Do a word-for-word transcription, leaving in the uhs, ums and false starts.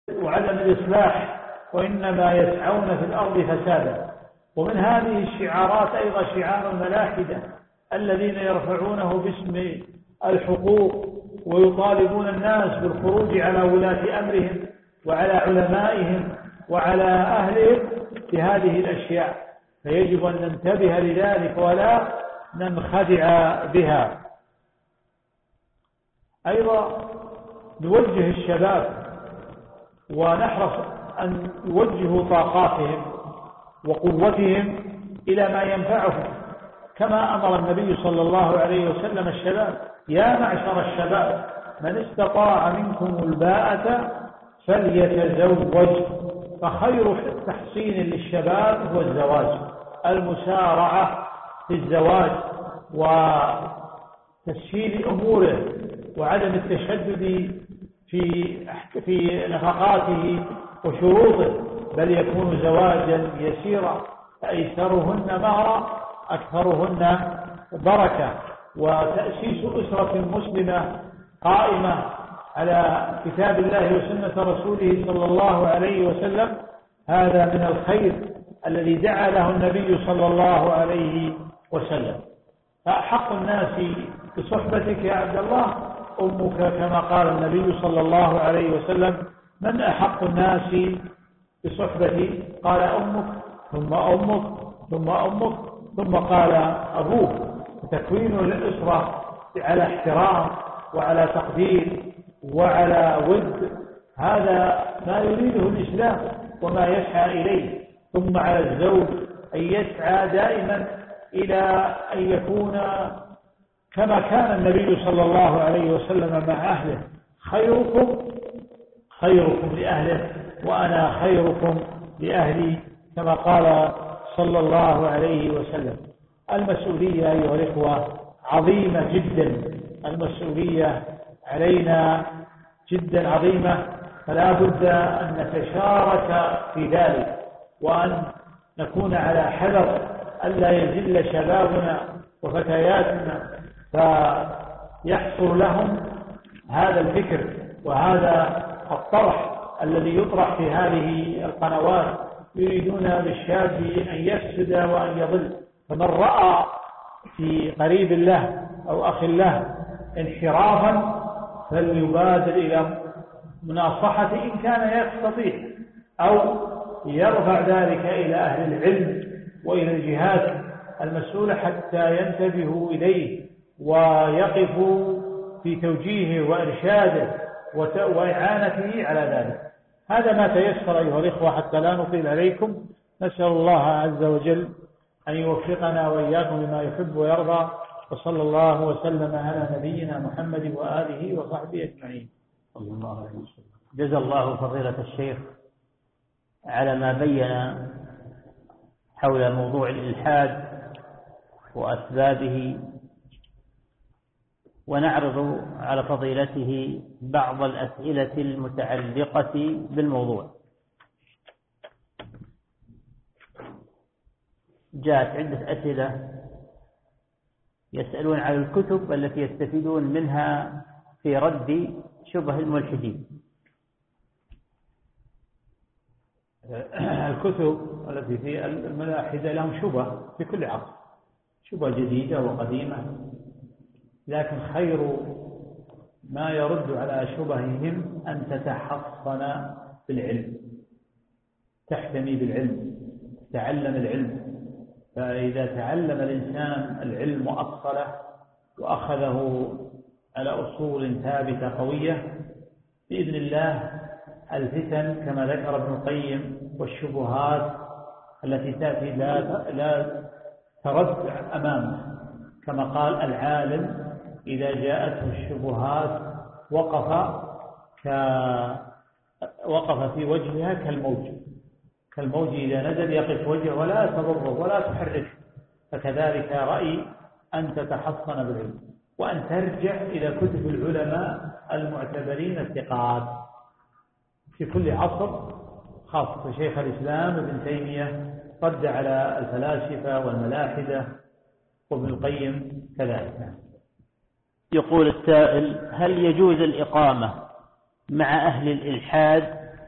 وعدم الإصلاح، وإنما يسعون في الأرض فسادا. ومن هذه الشعارات أيضا شعار الملاحدة الذين يرفعونه باسم الحقوق ويطالبون الناس بالخروج على ولاة أمرهم وعلى علمائهم وعلى أهلهم بهذه الأشياء، فيجب أن ننتبه لذلك ولا ننخدع بها. أيضا نوجه الشباب ونحرص أن نوجهوا طاقاتهم وقوتهم إلى ما ينفعهم، كما أمر النبي صلى الله عليه وسلم الشباب: يا معشر الشباب من استطاع منكم الباءة فليتزوج. فخير تحصين للشباب هو الزواج، المسارعة في الزواج وتسهيل أموره وعدم التشدد في في نفقاته وشروطه، بل يكون زواجا يسيرا، فأيسرهن مهرا أكثرهن بركة. وتأسيس أسرة مسلمة قائمة على كتاب الله وسنة رسوله صلى الله عليه وسلم هذا من الخير الذي دعا له النبي صلى الله عليه وسلم. فأحق الناس بصحبتك يا عبد الله أمك، كما قال النبي صلى الله عليه وسلم: من أحق الناس بصحبتي؟ قال أمك، ثم أمك، ثم أمك، ثم قال أبوك. تكوين الأسرة على احترام وعلى تقدير وعلى ود، هذا ما يريده الإسلام وما يسعى إليه. ثم على الزوج أن يسعى دائما إلى أن يكون كما كان النبي صلى الله عليه وسلم مع أهله: خيركم خيركم لأهله وأنا خيركم لأهلي، كما قال صلى الله عليه وسلم. المسؤولية أيها الإخوة عظيمة جدا، المسؤولية علينا جدا عظيمة، فلا بد أن نتشارك في ذلك وأن نكون على حذر ألا يزل شبابنا وفتياتنا فيحصل لهم هذا الفكر وهذا الطرح الذي يطرح في هذه القنوات، يريدون بالشاب أن يفسد وأن يضل. فمن رأى في قريب له أو أخ له انحرافا فليبادر إلى مناصحته إن كان يستطيع، أو يرفع ذلك إلى أهل العلم وإلى الجهات المسؤولة حتى ينتبهوا إليه ويقفوا في توجيهه وإرشاده وإعانته على ذلك. هذا ما تيسر أيها الإخوة حتى لا نطيل عليكم. نسأل الله عز وجل أن يوفقنا وإياكم لما يحب ويرضى، وصلى الله وسلم على نبينا محمد وآله وصحبه أجمعين. صلى الله عليه وسلم. جزا الله فضيلة الشيخ على ما بين حول موضوع الإلحاد وأسبابه، ونعرض على فضيلته بعض الأسئلة المتعلقة بالموضوع. جاءت عدة أسئلة يسألون عن الكتب التي يستفيدون منها في رد شبه الملحدين. الكتب التي في الملاحدة لهم شبه في كل عصر، شبه جديدة وقديمة، لكن خير ما يرد على شبههم أن تتحصن بالعلم، تحتمي بالعلم، تعلم العلم. فإذا تعلم الإنسان العلم وأصله وأخذه على أصول ثابتة قوية، بإذن الله الفتن كما ذكر ابن القيم والشبهات التي تأتي لا لا ترد أمامه، كما قال: العالم إذا جاءته الشبهات وقف ك وقف في وجهها كالموج، كالموج إذا نزل يقف وجهه ولا تضره ولا تحركه. فكذلك رأي أن تتحصن بالعلم وأن ترجع إلى كتب العلماء المعتبرين الثقات في كل عصر، خاصة شيخ الإسلام ابن تيمية رد على الفلاسفة والملاحدة، وابن القيم كذلك. يقول السائل: هل يجوز الإقامة مع أهل الإلحاد